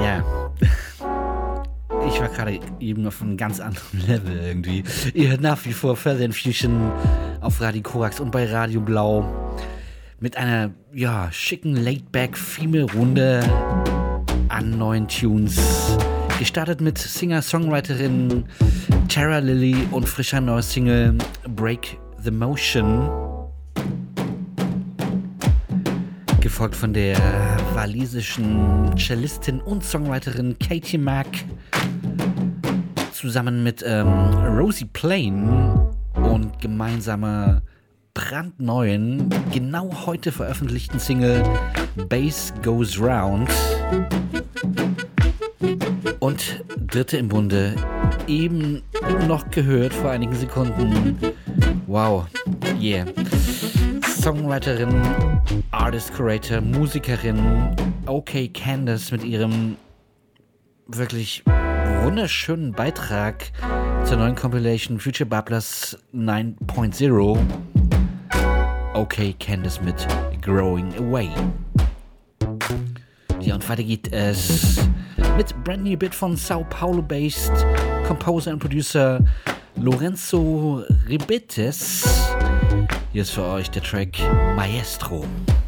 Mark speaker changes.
Speaker 1: Ja. Ich war gerade eben auf einem ganz anderen Level irgendwie. Ihr hört nach wie vor Feather Infusion auf Radio Korax und bei Radio Blau mit einer, ja, schicken Laid-Back-Female-Runde an neuen Tunes. Gestartet mit Singer-Songwriterin Tara Lilly und frischer neuer Single Break the Motion. Gefolgt von der walisischen Cellistin und Songwriterin Katie Mack zusammen mit Rosie Plain und gemeinsamer brandneuen, genau heute veröffentlichten Single Bass Goes Round. Und dritte im Bunde, eben noch gehört vor einigen Sekunden. Wow, yeah. Songwriterin, Artist Curator, Musikerin, OK Candace mit ihrem wirklich wunderschönen Beitrag zur neuen Compilation Future Bubblers 9.0. OK Candace mit Growing Away. Ja, und weiter geht es mit Brand New Bit von Sao Paulo-based Composer und Producer Lorenzo Ribetes. Hier ist für euch der Track Maestro.